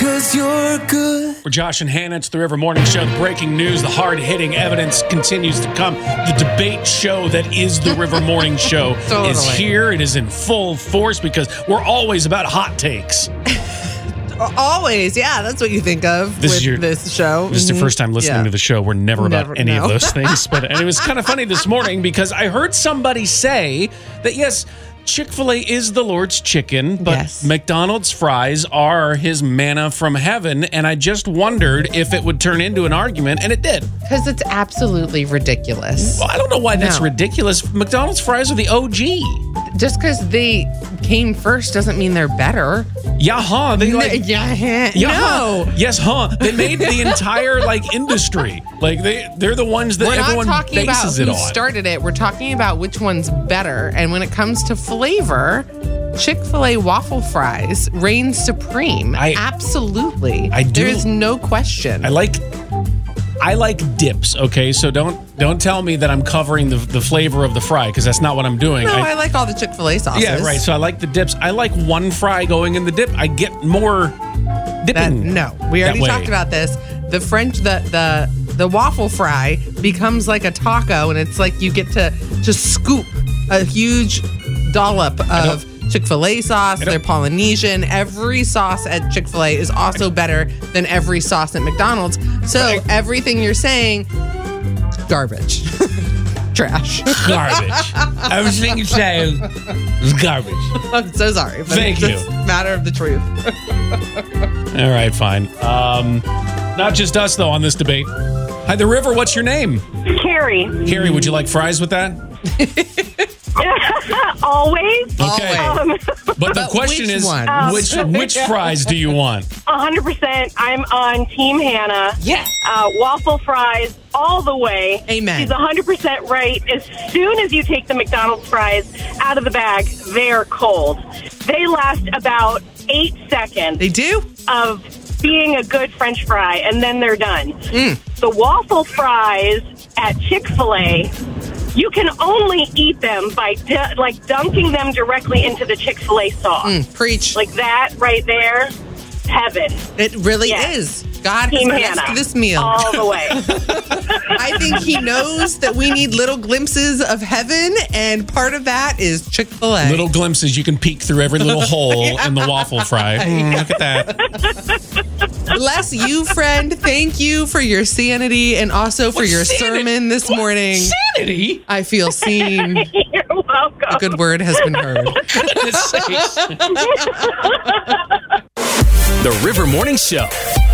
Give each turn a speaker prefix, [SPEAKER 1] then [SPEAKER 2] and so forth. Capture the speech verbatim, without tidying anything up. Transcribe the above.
[SPEAKER 1] 'cause you're good.
[SPEAKER 2] For Josh and Hannah, it's the River Morning Show. The breaking news, the hard-hitting evidence continues to come. The debate show that is the River Morning Show
[SPEAKER 3] Totally.
[SPEAKER 2] is here. It is in full force because we're always about hot takes.
[SPEAKER 3] Always, yeah, that's what you think of
[SPEAKER 2] This
[SPEAKER 3] with
[SPEAKER 2] is your,
[SPEAKER 3] this show.
[SPEAKER 2] This is your
[SPEAKER 3] Mhm.
[SPEAKER 2] first time listening
[SPEAKER 3] Yeah.
[SPEAKER 2] to the show. We're never,
[SPEAKER 3] Never,
[SPEAKER 2] about any
[SPEAKER 3] no.
[SPEAKER 2] of those things. But and it was kind of funny this morning because I heard somebody say that, yes, Chick-fil-A is the Lord's chicken, but
[SPEAKER 3] Yes.
[SPEAKER 2] McDonald's fries are his manna from heaven. And I just wondered if it would turn into an argument, and it did.
[SPEAKER 3] Because it's absolutely ridiculous.
[SPEAKER 2] Well, I don't know why that's
[SPEAKER 3] No.
[SPEAKER 2] ridiculous. McDonald's fries are the O G.
[SPEAKER 3] Just because they came first doesn't mean they're better.
[SPEAKER 2] Yeah, huh? They like...
[SPEAKER 3] yeah,
[SPEAKER 2] Yeah,
[SPEAKER 3] no.
[SPEAKER 2] huh? Yes, huh? They made the entire like industry. Like they, they're the ones that
[SPEAKER 3] We're not
[SPEAKER 2] everyone
[SPEAKER 3] talking about
[SPEAKER 2] bases
[SPEAKER 3] who
[SPEAKER 2] it on.
[SPEAKER 3] started it. We're talking about which one's better. And when it comes to flavor, Chick-fil-A waffle fries reign supreme.
[SPEAKER 2] I-
[SPEAKER 3] Absolutely.
[SPEAKER 2] I do-
[SPEAKER 3] There is no question.
[SPEAKER 2] I like I like dips, okay? So don't don't tell me that I'm covering the, the flavor of the fry because that's not what I'm doing.
[SPEAKER 3] no,
[SPEAKER 2] I-
[SPEAKER 3] I, like all the Chick-fil-A sauces.
[SPEAKER 2] yeah, right. So I like the dips. I like one fry going in the dip. I get more
[SPEAKER 3] That,
[SPEAKER 2] dipping.
[SPEAKER 3] no, we already
[SPEAKER 2] that way.
[SPEAKER 3] talked about this. The French, the the the waffle fry becomes like a taco, and it's like you get to just scoop a huge dollop of Chick-fil-A sauce.
[SPEAKER 2] don't-
[SPEAKER 3] They're Polynesian. Every sauce at Chick-fil-A is also better than every sauce at McDonald's. So
[SPEAKER 2] Right.
[SPEAKER 3] everything you're saying, garbage, trash.
[SPEAKER 2] Garbage. Everything you say is garbage.
[SPEAKER 3] I'm so sorry. But
[SPEAKER 2] Thank
[SPEAKER 3] it's
[SPEAKER 2] you.
[SPEAKER 3] just a matter of the truth.
[SPEAKER 2] All right, fine. Um, not just us, though, on this debate. Hi, the River. What's your name?
[SPEAKER 4] Carrie.
[SPEAKER 2] Carrie, would you like fries with that?
[SPEAKER 4] Always.
[SPEAKER 2] Okay.
[SPEAKER 4] Um,
[SPEAKER 2] But the
[SPEAKER 3] But
[SPEAKER 2] question
[SPEAKER 3] which
[SPEAKER 2] is,
[SPEAKER 3] one?
[SPEAKER 2] which which fries do you want?
[SPEAKER 4] one hundred percent. I'm on Team Hannah.
[SPEAKER 3] Yes.
[SPEAKER 4] Uh, waffle fries all the way.
[SPEAKER 3] Amen.
[SPEAKER 4] She's one hundred percent right. As soon as you take the McDonald's fries out of the bag, they're cold. They last about eight seconds
[SPEAKER 3] They do?
[SPEAKER 4] of being a good French fry, and then they're done.
[SPEAKER 3] Mm.
[SPEAKER 4] The waffle fries at Chick-fil-A, you can only eat them by du- like dunking them directly into the Chick-fil-A sauce.
[SPEAKER 3] Mm, preach.
[SPEAKER 4] Like that right there, heaven.
[SPEAKER 3] It really
[SPEAKER 4] Yes.
[SPEAKER 3] is. God
[SPEAKER 4] Team
[SPEAKER 3] has blessed
[SPEAKER 4] Hannah.
[SPEAKER 3] this meal.
[SPEAKER 4] All the way.
[SPEAKER 3] I think he knows that we need little glimpses of heaven, and part of that is Chick-fil-A.
[SPEAKER 2] Little glimpses. You can peek through every little hole in the waffle fry. Mm, look at that.
[SPEAKER 3] Bless you, friend. Thank you for your sanity and also for
[SPEAKER 2] What
[SPEAKER 3] your
[SPEAKER 2] sanity?
[SPEAKER 3] sermon this
[SPEAKER 2] What
[SPEAKER 3] morning.
[SPEAKER 2] sanity?
[SPEAKER 3] I feel seen.
[SPEAKER 4] You're welcome.
[SPEAKER 3] A good word has been heard.
[SPEAKER 2] Goodness sakes.
[SPEAKER 5] The River Morning Show.